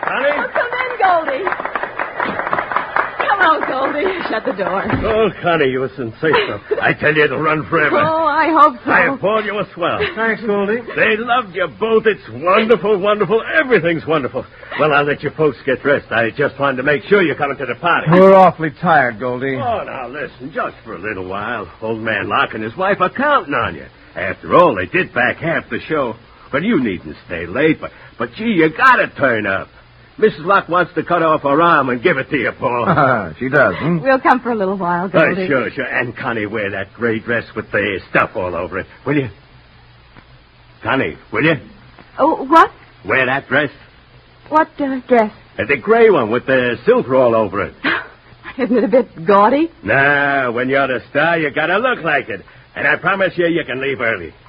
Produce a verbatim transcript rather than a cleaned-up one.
Connie? Oh, come in, Goldie. Come on, Goldie. Shut the door. Oh, Connie, you were sensational. I tell you, it'll run forever. Oh, I hope so. I Paul, you were swell. Thanks, Goldie. They loved you both. It's wonderful, wonderful. Everything's wonderful. Well, I'll let you folks get dressed. I just wanted to make sure you're coming to the party. We're awfully tired, Goldie. Oh, now, listen, just for a little while. Old man Locke and his wife are counting on you. After all, they did back half the show. But you needn't stay late. But, but gee, you gotta turn up. Missus Locke wants to cut off her arm and give it to you, Paul. She does, hmm? We'll come for a little while, Oh, Goldie. sure, sure. And, Connie, wear that gray dress with the stuff all over it. Will you? Connie, will you? Oh, what? Wear that dress. What uh, dress? Uh, the gray one with the silver all over it. Isn't it a bit gaudy? Nah, when you're the star, you gotta look like it. And I promise you, you can leave early.